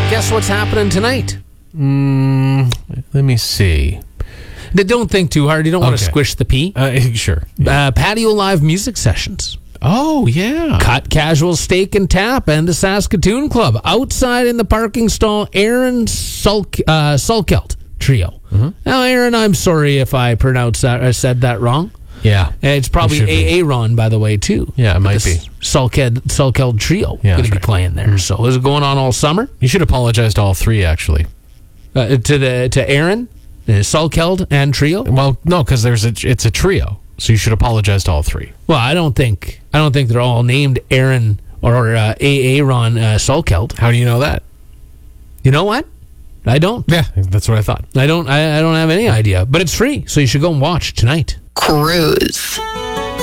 Guess what's happening tonight? Let me see. Don't think too hard. You don't want to squish the pea. Sure. Patio Live music sessions. Oh, yeah. Cut Casual Steak and Tap and the Saskatoon Club. Outside in the parking stall, Aaron Sulkelt Trio. Now, Aaron, I'm sorry if I pronounced that or said that wrong. Yeah. It's probably Aaron, by the way, too. Yeah, it might be. Sulkeld Trio going to be playing there. So is it going on all summer? You should apologize to all three, actually. To Aaron, Sulkeld, and Trio? Well, no, because it's a trio. So you should apologize to all three. Well, I don't think they're all named Aaron or Aaron Sulkeld. How do you know that? You know what? I don't. Yeah, that's what I thought. I don't have any idea. But it's free, so you should go and watch tonight. Cruise.